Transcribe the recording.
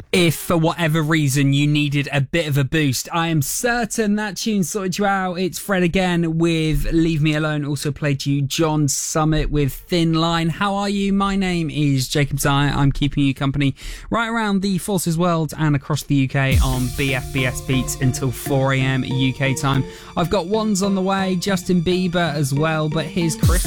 If for whatever reason you needed a bit of a boost, I am certain that tune sorted you out. It's Fred again with Leave Me Alone. Also played you John Summit with Thin Line. How are you? My name is Jacob Zaya. I'm keeping you company right around the Forces world and across the UK on BFBS Beats until 4am UK time. I've got ones on the way, Justin Bieber as well, but here's Chris.